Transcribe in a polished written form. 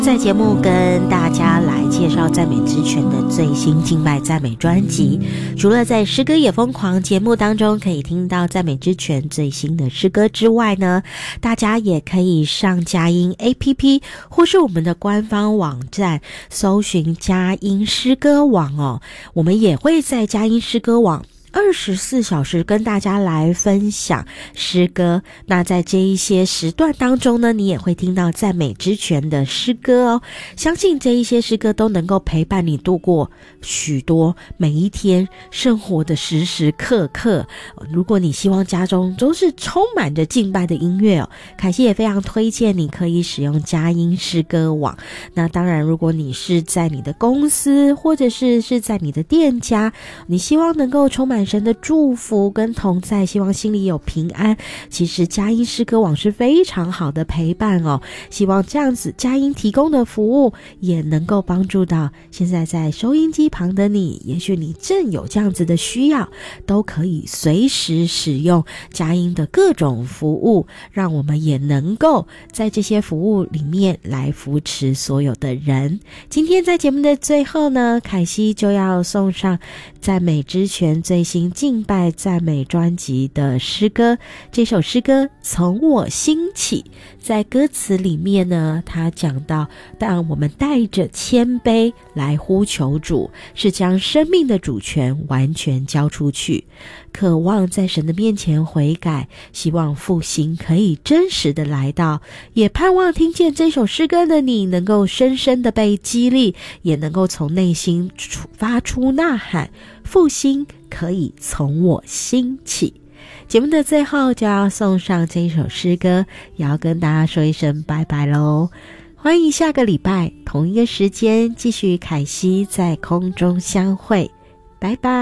在节目跟大家来介绍赞美之泉的最新敬拜赞美专辑，除了在诗歌也疯狂节目当中可以听到赞美之泉最新的诗歌之外呢，大家也可以上佳音 APP 或是我们的官方网站搜寻佳音诗歌网哦，我们也会在佳音诗歌网24小时跟大家来分享诗歌。那在这一些时段当中呢，你也会听到赞美之泉的诗歌哦。相信这一些诗歌都能够陪伴你度过许多每一天生活的时时刻刻。如果你希望家中都是充满着敬拜的音乐哦，凯西也非常推荐你可以使用佳音诗歌网。那当然，如果你是在你的公司或者是在你的店家，你希望能够充满神的祝福跟同在，希望心里有平安，其实佳音诗歌网是非常好的陪伴哦。希望这样子佳音提供的服务也能够帮助到现在在收音机旁的你，也许你正有这样子的需要，都可以随时使用佳音的各种服务，让我们也能够在这些服务里面来扶持所有的人。今天在节目的最后呢，凯西就要送上赞美之泉最新敬拜赞美专辑的诗歌，这首诗歌从我兴起，在歌词里面呢，他讲到当我们带着谦卑来呼求主，是将生命的主权完全交出去，渴望在神的面前悔改，希望复兴可以真实的来到，也盼望听见这首诗歌的你能够深深的被激励，也能够从内心发出呐喊，复兴可以从我兴起。节目的最后就要送上这一首诗歌，也要跟大家说一声拜拜咯。欢迎下个礼拜同一个时间继续凯西在空中相会，拜拜。